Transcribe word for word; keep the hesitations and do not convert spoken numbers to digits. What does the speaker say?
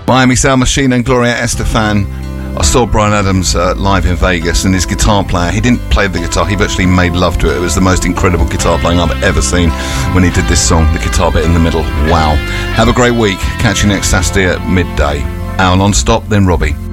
Miami Sound Machine and Gloria Estefan. I saw Bryan Adams uh, live in Vegas, and his guitar player, he didn't play the guitar, he virtually made love to it. It was the most incredible guitar playing I've ever seen when he did this song, the guitar bit in the middle. Wow. Have a great week. Catch you next Saturday at midday. Al non-stop, then Robbie.